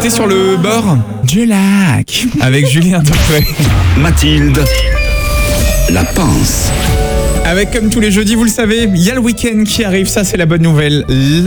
C'était sur le bord du lac avec Julien Doré. Mathilde, la pince. Avec, comme tous les jeudis, vous le savez, il y a le week-end qui arrive, ça c'est la bonne nouvelle.